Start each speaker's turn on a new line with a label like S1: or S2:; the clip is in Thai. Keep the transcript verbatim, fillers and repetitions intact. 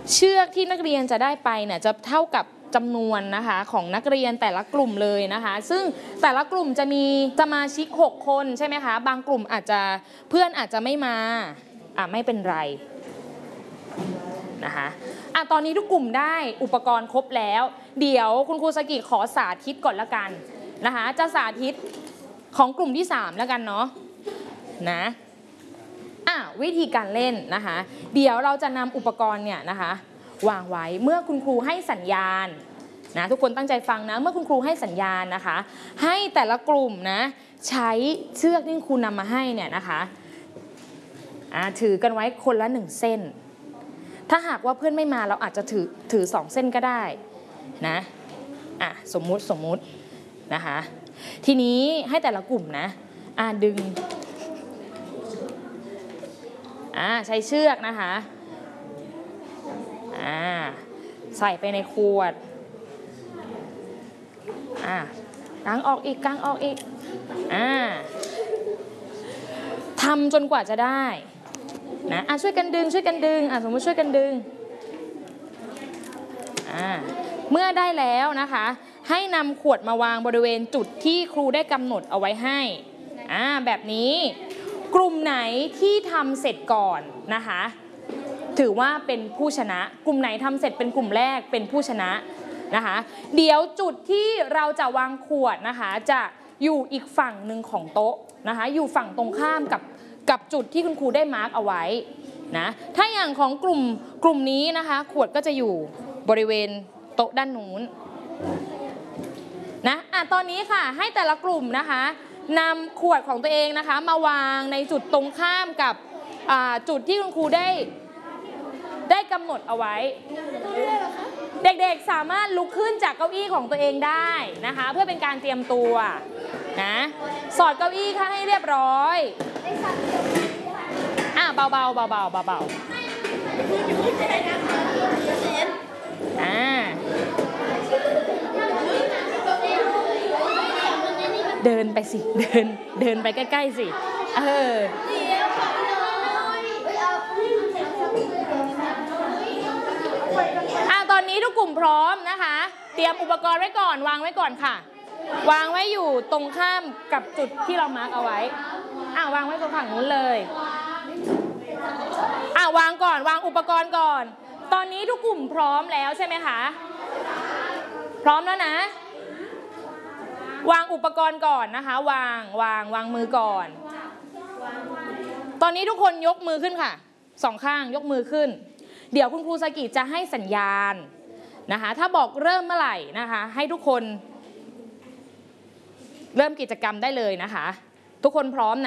S1: เชือกที่นักเรียนจะได้ไปเนี่ยจะเท่ากับจำนวนนะคะของนักเรียนแต่ละกลุ่มเลยนะคะซึ่งแต่ละกลุ่มจะมีสมาชิกหกคนใช่ไหมคะบางกลุ่มอาจจะเพื่อนอาจจะไม่มาอ่ะไม่เป็นไรนะคะอ่ะตอนนี้ทุกกลุ่มได้อุปกรณ์ครบแล้วเดี๋ยวคุณครูสกิขอสาธิตก่อนละกันนะคะจะสาธิตของกลุ่มที่สามแล้วกันเนาะนะอ่ะวิธีการเล่นนะคะเดี๋ยวเราจะนำอุปกรณ์เนี่ยนะคะวางไว้เมื่อคุณครูให้สัญญาณนะทุกคนตั้งใจฟังนะเมื่อคุณครูให้สัญญาณนะคะให้แต่ละกลุ่มนะใช้เชือกที่ครูนำมาให้เนี่ยนะคะอ่ะถือกันไว้คนละหนึ่งเส้นถ้าหากว่าเพื่อนไม่มาเราอาจจะถือถือสองเส้นก็ได้นะอ่ะสมมุติสมมุตินะคะทีนี้ให้แต่ละกลุ่มนะอ่ะดึงอ่าใช้เชือกนะคะอ่าใส่ไปในขวดอ่ากางออกอีกกางออกอีกอ่าทำจนกว่าจะได้นะอ่ะช่วยกันดึงช่วยกันดึงอ่ะสมมติช่วยกันดึงอ่าเมื่อได้แล้วนะคะให้นำขวดมาวางบริเวณจุดที่ครูได้กำหนดเอาไว้ให้อ่าแบบนี้กลุ่มไหนที่ทำเสร็จก่อนนะคะถือว่าเป็นผู้ชนะกลุ่มไหนทำเสร็จเป็นกลุ่มแรกเป็นผู้ชนะนะคะเดี๋ยวจุดที่เราจะวางขวดนะคะจะอยู่อีกฝั่งหนึ่งของโต๊ะนะคะอยู่ฝั่งตรงข้ามกับกับจุดที่คุณครูได้มาร์กเอาไว้นะถ้าอย่างของกลุ่มกลุ่มนี้นะคะขวดก็จะอยู่บริเวณโต๊ะด้านนู้นนะอ่ะตอนนี้ค่ะให้แต่ละกลุ่มนะคะนำขวดของตัวเองนะคะมาวางในจุดตรงข้ามกับจุดที่คุณครูได้ได้กำหนดเอาไว้เด็กๆสามารถลุกขึ้นจากเก้าอี้ของตัวเองได้นะคะเพื่อเป็นการเตรียมตัวนะสอดเก้าอี้ค่ะให้เรียบร้อยอ่ะเบาๆเบาๆเบาๆเบาๆอ่าเดินไปสิเดินเดินไปใกล้ๆสิเอออ่ะตอนนี้ทุกกลุ่มพร้อมนะคะเตรียมอุปกรณ์ไว้ก่อนวางไว้ก่อนค่ะวางไว้อยู่ตรงข้ามกับจุดที่เรามาร์กเอาไว้อ่ะวางไว้ตรงฝั่งนู้นเลยอ่ะวางก่อนวางอุปกรณ์ก่อนตอนนี้ทุกกลุ่มพร้อมแล้วใช่ไหมคะพร้อมแล้วนะวางอุปกรณ์ก่อนนะคะวางวางวางมือก่อนตอนนี้ทุกคนยกมือขึ้นค่ะสองข้างยกมือขึ้นเดี๋ยวคุณครูสกิจะให้สัญญาณนะคะถ้าบอกเริ่มเมื่อไหร่นะคะให้ทุกคนเริ่มกิจกรรมได้เลยนะคะทุกคนพร้อมนะ